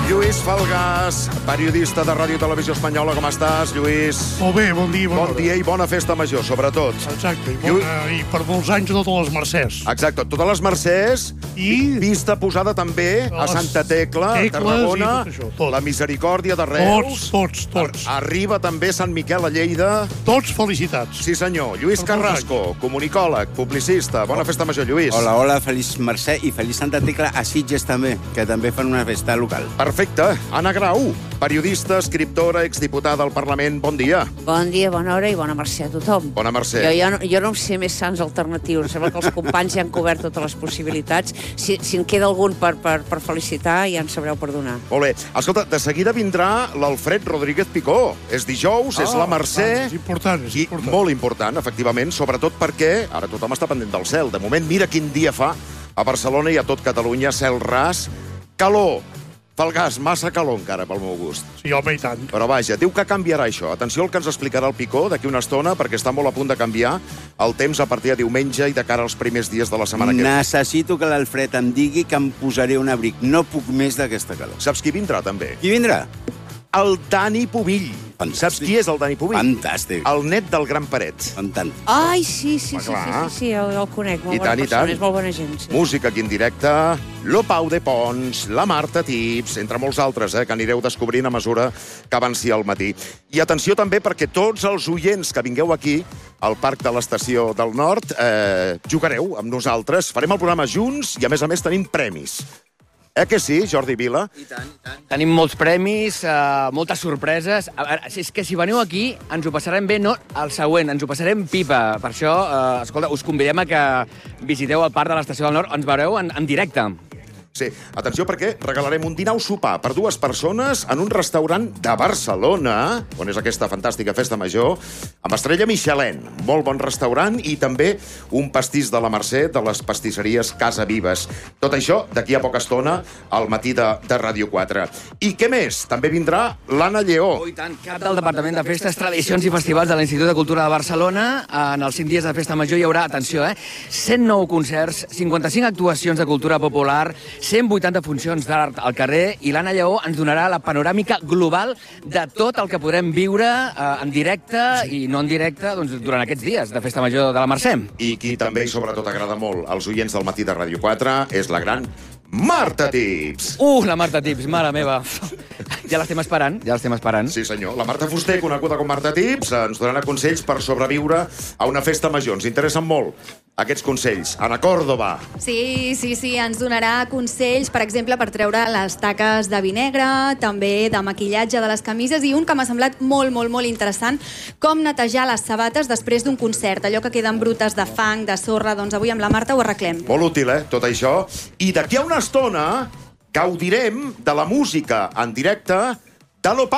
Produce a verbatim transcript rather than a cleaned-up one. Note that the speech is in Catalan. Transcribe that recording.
Lluís Falgàs, periodista de Ràdio i Televisió Espanyola. Com estàs, Lluís? Molt bé, bon dia. Bon dia i bona festa major, sobretot. Exacte, i, bona, i per molts anys a totes les mercès. Exacte, totes les mercès. I... Vista posada també a Santa Tecla, Tarragona, la Misericòrdia de Reus. Tots, tots, tots. Arriba també Sant Miquel a Lleida. Tots felicitats. Sí, senyor. Lluís Carrasco, comunicòleg, publicista. Bona festa major, Lluís. Hola, hola, feliç Mercè i feliç Santa Tecla a Sitges també, que també fan una festa local. Perfecte. Anna Grau, periodista, escriptora, exdiputada al Parlament. Bon dia. Bon dia, bona hora i bona mercè a tothom. Bona mercè. Jo, jo, no, jo no em sé més sants alternatius. Sembla que els companys ja han cobert totes les possibilitats. Si, si en queda algun per, per, per felicitar, ja en sabreu perdonar. Molt bé. Escolta, de seguida vindrà l'Alfred Rodríguez Picó. És dijous, ah, és la Mercè. És important, és important. I molt important, efectivament, sobretot perquè ara tothom està pendent del cel. De moment, mira quin dia fa a Barcelona i a tot Catalunya, cel ras, calor. Falgàs, massa calor encara, pel meu gust. Sí, home, i tant. Però vaja, diu que canviarà això. Atenció al que ens explicarà el Picó d'aquí una estona, perquè està molt a punt de canviar el temps a partir de diumenge i de cara als primers dies de la setmana que ve. Necessito que l'Alfred em digui que em posaré un abric. No puc més d'aquesta calor. Saps qui vindrà, també? Qui vindrà? El Dani Pubill. Fantàstic. Saps qui és el Dani Pubill? Fantàstic. El net del Gran Paret. Fantàstic. Ai, sí, sí, sí, sí, clar. sí, sí, el, el conec. Molt I bona tant, i persona, tant. és molt bona gent. Sí. Música aquí en directe, lo Pau de Pons, la Marta Tips, entre molts altres, eh, que anireu descobrint a mesura que avanci al matí. I atenció també perquè tots els oients que vingueu aquí al Parc de l'Estació del Nord eh, jugareu amb nosaltres, farem el programa junts i a més a més tenim premis. Eh que sí, Jordi Vila? I tant, i tant. Tenim molts premis, uh, moltes sorpreses. A veure, és que si veniu aquí, ens ho passarem bé, no el següent, ens ho passarem pipa. Per això, uh, escolta, us convidem a que visiteu el Parc de l'Estació del Nord, ens veureu en, en directe. Sí, atenció perquè regalarem un dinar o sopar per dues persones en un restaurant de Barcelona, on és aquesta fantàstica festa major, amb estrella Michelin, molt bon restaurant, i també un pastís de la Mercè de les pastisseries Casa Vives. Tot això d'aquí a poca estona al matí de, de Ràdio quatre. I què més? També vindrà l'Anna Lleó. Oh, i tant, cap del Departament de Festes, Tradicions i Festivals de l'Institut de Cultura de Barcelona. En els cinc dies de festa major hi haurà, atenció, eh, cent nou concerts, cinquanta-cinc actuacions de cultura popular, cent vuitanta funcions d'art al carrer, i l'Anna Lleó ens donarà la panoràmica global de tot el que podrem viure eh, en directe i no en directe doncs, durant aquests dies de festa major de la Mercè. I qui també i sobretot agrada molt als oients del matí de Ràdio quatre és la gran Marta Tips. Uh, la Marta Tips, mare meva. Ja l'estem esperant, ja l'estem esperant. Sí, senyor. La Marta Fuster, coneguda com Marta Tips, ens donarà consells per sobreviure a una festa major. Ens interessen molt aquests consells. Ana Córdoba. Sí, sí, sí, ens donarà consells, per exemple, per treure les taques de vi negre, també de maquillatge de les camises, i un que m'ha semblat molt, molt, molt interessant, com netejar les sabates després d'un concert. Allò que queden brutes de fang, de sorra, doncs avui amb la Marta ho arreglem. Molt útil, eh, tot això. I d'aquí a una estona gaudirem de la música en directe de l'Opa.